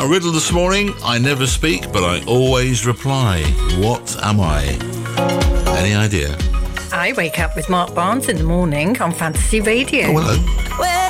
Our riddle this morning: I never speak, but I always reply. What am I? Any idea? I wake up with Mark Barnes in the morning on Fantasy Radio. Oh, hello.